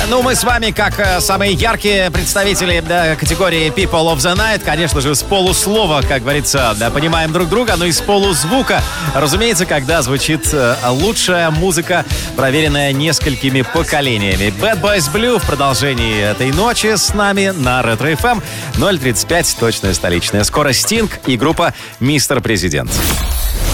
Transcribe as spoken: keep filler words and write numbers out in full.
Ну, мы с вами, как э, самые яркие представители да, категории People of the Night, конечно же, с полуслова, как говорится, да, понимаем друг друга, но и с полузвука. Разумеется, когда звучит э, лучшая музыка, проверенная несколькими поколениями. Bad Boys Blue в продолжении этой ночи с нами на Ретро эф эм. ноль тридцать пять, точная столичная. Скоро Стинг и группа «Мистер Президент».